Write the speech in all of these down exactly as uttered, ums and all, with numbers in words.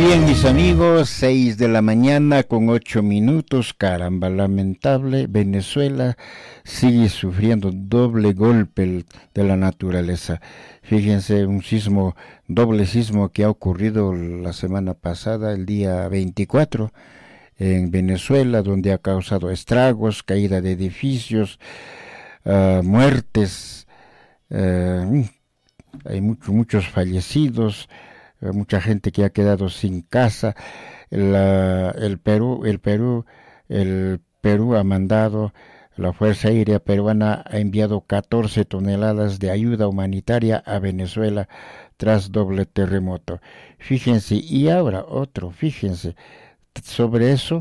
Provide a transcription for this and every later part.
bien, mis amigos, seis de la mañana con ocho minutos, caramba, lamentable, Venezuela sigue sufriendo doble golpe de la naturaleza. Fíjense, un sismo, doble sismo que ha ocurrido la semana pasada, el día veinticuatro, en Venezuela, donde ha causado estragos, caída de edificios, uh, muertes, uh, hay mucho, muchos fallecidos, mucha gente que ha quedado sin casa. La, el Perú, el Perú, el Perú ha mandado, la Fuerza Aérea Peruana ha enviado catorce toneladas de ayuda humanitaria a Venezuela tras doble terremoto. Fíjense, y ahora otro, fíjense, sobre eso,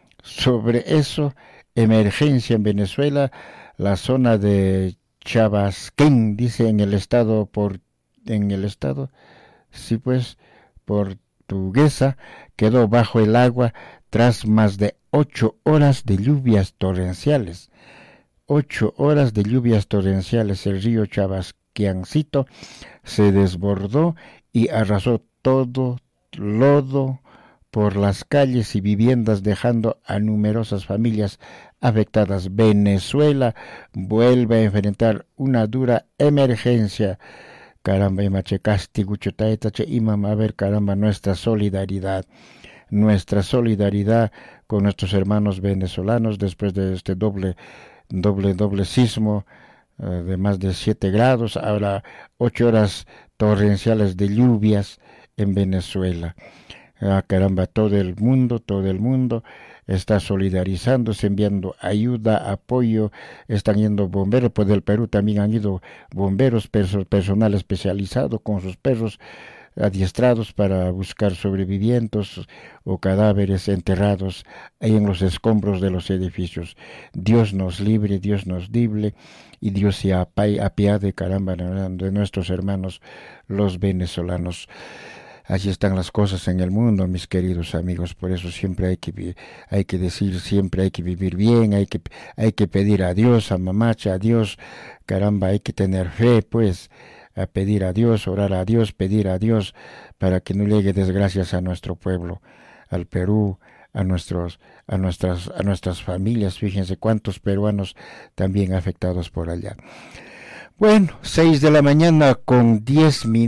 sobre eso, emergencia en Venezuela, la zona de Chabasquén, dice en el estado por, en el estado, sí pues, portuguesa, quedó bajo el agua tras más de ocho horas de lluvias torrenciales. Ocho horas de lluvias torrenciales. El río Chabasquiancito se desbordó y arrasó todo lodo por las calles y viviendas, dejando a numerosas familias afectadas. Venezuela vuelve a enfrentar una dura emergencia. Caramba, imache castigo chutaitache imam, a ver, caramba, nuestra solidaridad, nuestra solidaridad con nuestros hermanos venezolanos después de este doble, doble, doble sismo uh, de más de siete grados, ahora ocho horas torrenciales de lluvias en Venezuela. Ah, caramba, todo el mundo, todo el mundo está solidarizándose, enviando ayuda, apoyo, están yendo bomberos, pues del Perú también han ido bomberos, perso, personal especializado con sus perros adiestrados para buscar sobrevivientes o cadáveres enterrados ahí en los escombros de los edificios. Dios nos libre, Dios nos libre y Dios se apiade, caramba, de nuestros hermanos los venezolanos. Así están las cosas en el mundo, mis queridos amigos, por eso siempre hay que, hay que decir, siempre hay que vivir bien, hay que, hay que pedir a Dios, a Mamacha, a Dios, caramba, hay que tener fe, pues, a pedir a Dios, orar a Dios, pedir a Dios, para que no llegue desgracias a nuestro pueblo, al Perú, a nuestros, a nuestras, a nuestras familias. Fíjense cuántos peruanos también afectados por allá. Bueno, seis de la mañana con diez minutos.